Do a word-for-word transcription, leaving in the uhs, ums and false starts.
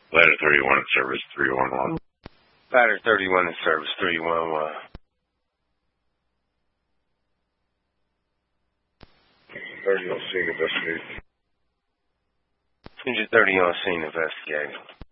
Ladder thirty-one in service three one one. Ladder thirty-one in service three one one. thirty on scene investigating. thirty on scene investigating.